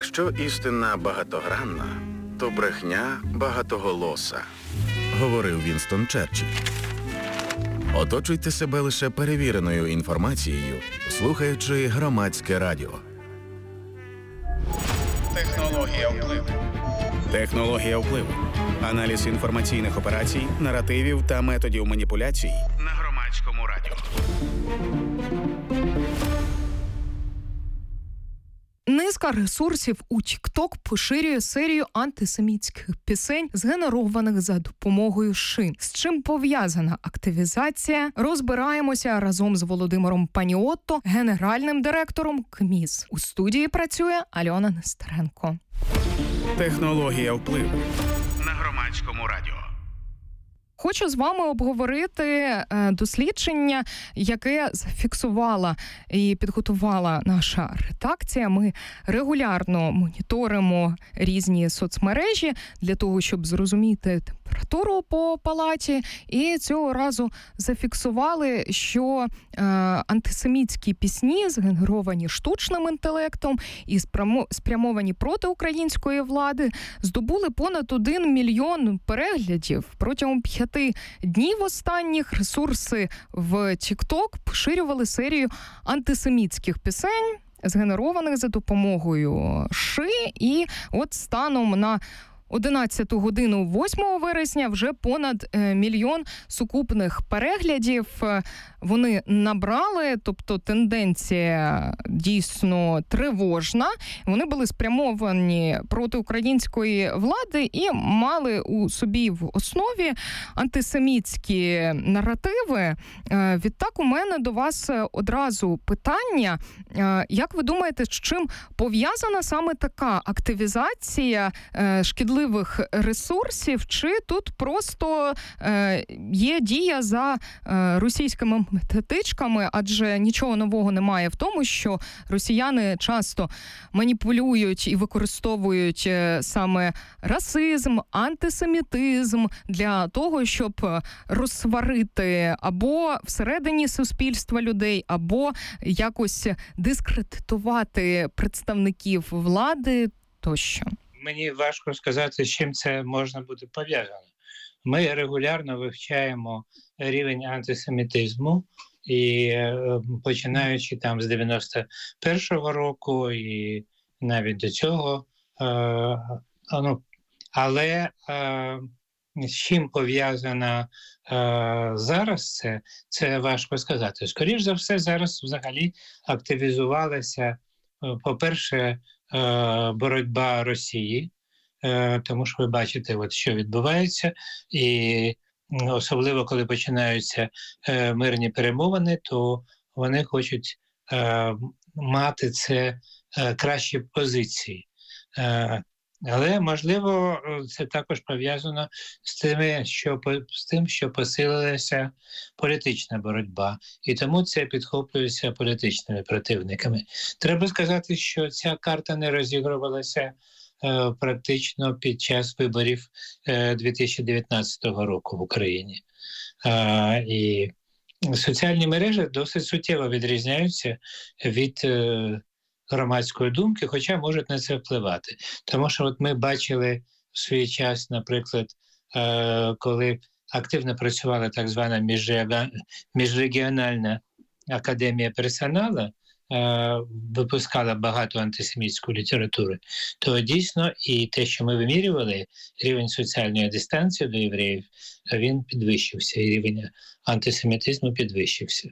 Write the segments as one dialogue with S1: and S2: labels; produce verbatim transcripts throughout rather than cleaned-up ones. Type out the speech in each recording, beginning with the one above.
S1: Якщо істина багатогранна, то брехня багатоголоса, говорив Вінстон Черчилль. Оточуйте себе лише перевіреною інформацією, слухаючи Громадське радіо.
S2: Технологія впливу. Технологія впливу. Аналіз інформаційних операцій, наративів та методів маніпуляцій на Громадському радіо.
S3: Низка ресурсів у TikTok поширює серію антисемітських пісень, згенерованих за допомогою шин. З чим пов'язана активізація? Розбираємося разом з Володимиром Паніотто, генеральним директором КМІС. У студії працює Альона Нестеренко.
S2: Технологія впливу на Громадському радіо.
S3: Хочу з вами обговорити дослідження, яке зафіксувала і підготувала наша редакція. Ми регулярно моніторимо різні соцмережі для того, щоб зрозуміти температуру по палаті. І цього разу зафіксували, що е, антисемітські пісні, згенеровані штучним інтелектом і спрямовані проти української влади, здобули понад один мільйон переглядів протягом п'яти днів останніх. Ресурси в TikTok поширювали серію антисемітських пісень, згенерованих за допомогою ши. І от станом на одинадцяту годину восьмого вересня вже понад мільйон сукупних переглядів вони набрали, тобто тенденція дійсно тривожна. Вони були спрямовані проти української влади і мали у собі в основі антисемітські наративи. Відтак у мене до вас одразу питання. Як ви думаєте, з чим пов'язана саме така активізація шкідливих ресурсів, чи тут просто е, є дія за е, російськими методичками, адже нічого нового немає в тому, що росіяни часто маніпулюють і використовують е, саме расизм, антисемітизм для того, щоб розсварити або всередині суспільства людей, або якось дискредитувати представників влади тощо.
S4: Мені важко сказати, з чим це можна бути пов'язано. Ми регулярно вивчаємо рівень антисемітизму, і е, починаючи там з дев'яносто першого року і навіть до цього. Е, ну, але е, з чим пов'язано е, зараз це, це важко сказати. Скоріш за все, зараз взагалі активізувалася, е, по-перше, боротьба Росії, тому що ви бачите, от, що відбувається, і особливо, коли починаються мирні перемовини, то вони хочуть мати це кращі позиції. Але, можливо, це також пов'язано з тим, що, з тим, що посилилася політична боротьба. І тому це підхоплюється політичними противниками. Треба сказати, що ця карта не розігрувалася е, практично під час виборів е, дві тисячі дев'ятнадцятого року в Україні. Е, і соціальні мережі досить суттєво відрізняються від е, громадської думки, хоча можуть на це впливати. Тому що от ми бачили в свій час, наприклад, е, коли активно працювала так звана міжрегіональна академія персоналу, е, випускала багато антисемітської літератури, то дійсно і те, що ми вимірювали, рівень соціальної дистанції до євреїв, він підвищився, і рівень антисемітизму підвищився.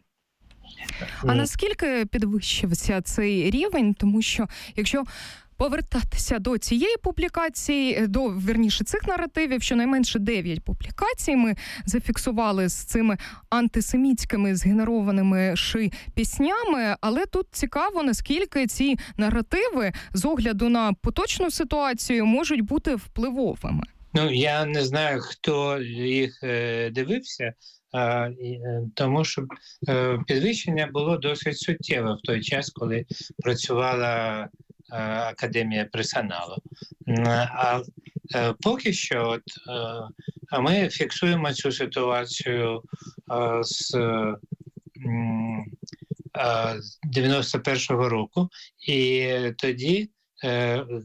S3: А наскільки підвищився цей рівень? Тому що, якщо повертатися до цієї публікації, до, вірніше, цих наративів, щонайменше дев'ять публікацій ми зафіксували з цими антисемітськими згенерованими ши піснями, але тут цікаво, наскільки ці наративи з огляду на поточну ситуацію можуть бути впливовими.
S4: Ну, я не знаю, хто їх е, дивився, А, і, тому що е, підвищення було досить суттєве в той час, коли працювала е, академія персоналу. А е, поки що от, е, ми фіксуємо цю ситуацію е, з е, е, дев'яносто першого року, і тоді е,